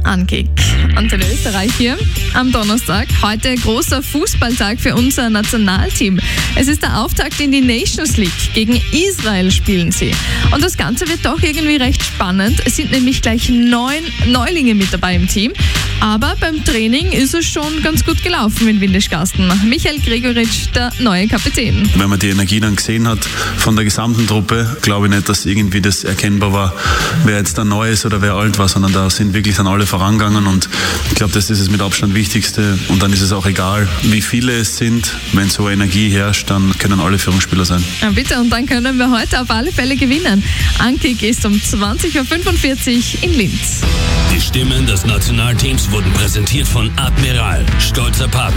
Ankick. Antenne Österreich hier am Donnerstag. Heute großer Fußballtag für unser Nationalteam. Es ist der Auftakt in die Nations League. Gegen Israel spielen sie. Und das Ganze wird doch irgendwie recht spannend. Es sind nämlich gleich 9 Neulinge mit dabei im Team. Aber beim Training ist es schon ganz gut gelaufen in Windischgarsten. Michael Gregoritsch, der neue Kapitän. Wenn man die Energie dann gesehen hat von der gesamten Truppe, glaube ich nicht, dass irgendwie das erkennbar war, wer jetzt dann neu ist oder wer alt war, sondern da sind wirklich dann alle vorangegangen und ich glaube, das ist es mit Abstand Wichtigste und dann ist es auch egal, wie viele es sind. Wenn so Energie herrscht, dann können alle Führungsspieler sein. Ja, bitte, und dann können wir heute auf alle Fälle gewinnen. Ankick ist um 20.45 Uhr in Linz. Die Stimmen des Nationalteams wurden präsentiert von Admiral, stolzer Partner